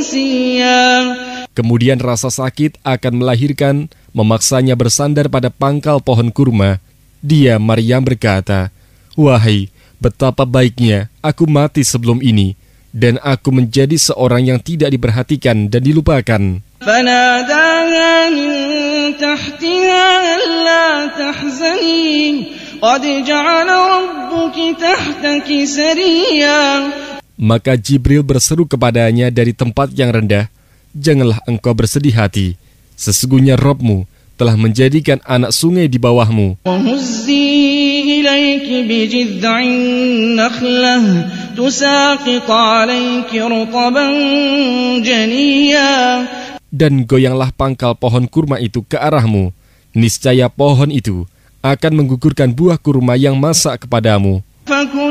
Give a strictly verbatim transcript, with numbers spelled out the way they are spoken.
منسيا. Kemudian rasa sakit akan melahirkan, memaksanya bersandar pada pangkal pohon kurma. Dia, Maryam, berkata, "Wahai, betapa baiknya aku mati sebelum ini, dan aku menjadi seorang yang tidak diperhatikan dan dilupakan." فناداها من تحتها ألا تحزني قد جعل ربك تحتك سريا. Maka Jibril berseru kepadanya dari tempat yang rendah, "Janganlah engkau bersedih hati, sesungguhnya Rabb-Mu telah menjadikan anak sungai di bawahmu." وهزي إليك بجذع النخلة تساقط عليك رطبا جنيا. Dan goyanglah pangkal pohon kurma itu ke arahmu, niscaya pohon itu akan menggugurkan buah kurma yang masak kepadamu.